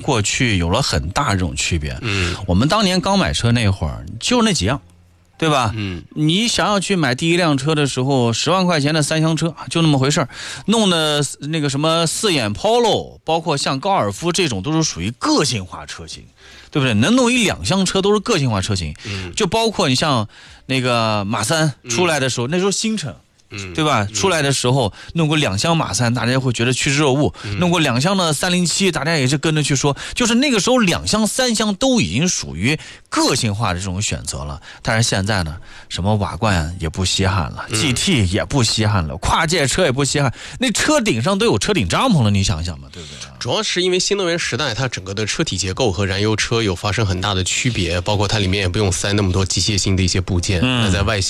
过去有了很大这种区别。我们当年刚买车那会儿就那几样，对吧？你想要去买第一辆车的时候，10万块钱的3厢车就那么回事儿，弄的那个什么4眼 Polo， 包括像高尔夫这种都是属于个性化车型，对不对？能弄一2厢车都是个性化车型，就包括你像那个马3出来的时候，那时候新城。对吧？出来的时候弄过2厢马3，大家会觉得趋之若鹜；弄过2厢的307，大家也是跟着去说。就是那个时候2厢、3厢都已经属于个性化的这种选择了。但是现在呢，什么瓦罐也不稀罕了，GT 也不稀罕了，跨界车也不稀罕，那车顶上都有车顶帐篷了，你想想嘛，对不对？ 主要是因为新能源时代，它整个的车体结构和燃油车有发生很大的区别，包括它里面也不用塞那么多机械性的一些部件，那在外形